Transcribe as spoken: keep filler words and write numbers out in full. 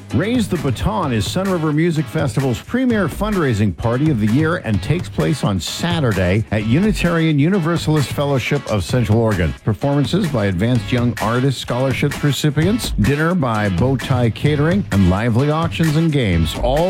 Raise the Baton is Sun River Music Festival's premier fundraising party of the year and takes place on Saturday at Unitarian Universalist Fellowship of Central Oregon. Performances by Advanced Young Artist Scholarships recipients, dinner by Bow Tie Catering, and lively auctions and games, all